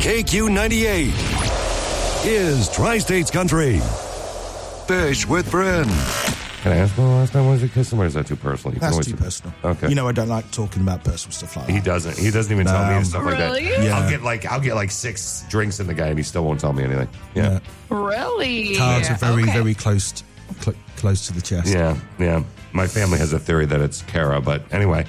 KQ98 is Tri-States Country. Fish with Friends. Can I ask when the last time was you kissed him, or is that too personal? You That's too personal. Okay. You know I don't like talking about personal stuff like that. He doesn't even tell me stuff like that. Really? Yeah. I'll get like 6 drinks in the guy and he still won't tell me anything. Yeah. Really? Cards are very, Okay. very close to the chest. Yeah. My family has a theory that it's Kara, but anyway.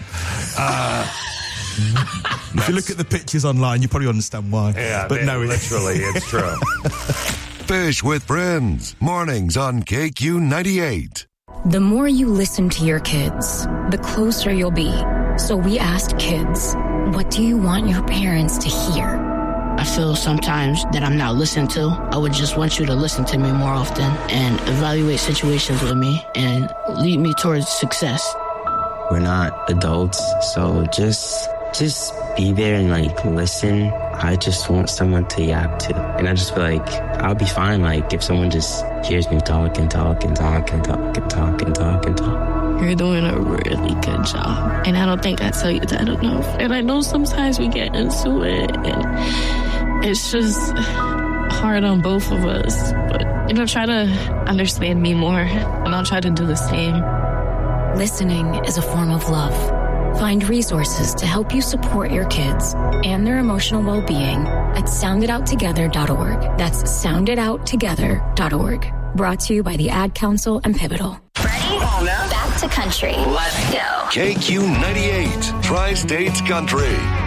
If you look at the pictures online, you probably understand why. Yeah, but no, literally, it's true. Fish with Friends. Mornings on KQ98. The more you listen to your kids, the closer you'll be. So we asked kids, what do you want your parents to hear? I feel sometimes that I'm not listened to. I would just want you to listen to me more often and evaluate situations with me and lead me towards success. We're not adults, so just be there and listen. I just want someone to yap to. And I just feel like I'll be fine if someone just hears me talk and talk and talk and talk and talk and talk and talk. You're doing a really good job. And I don't think I tell you that enough. And I know sometimes we get into it and it's just hard on both of us. But, try to understand me more and I'll try to do the same. Listening is a form of love. Find resources to help you support your kids and their emotional well-being at soundedouttogether.org. That's soundedouttogether.org. Brought to you by the Ad Council and Pivotal. Ready? Back to country. Let's go. KQ98, Tri-States Country.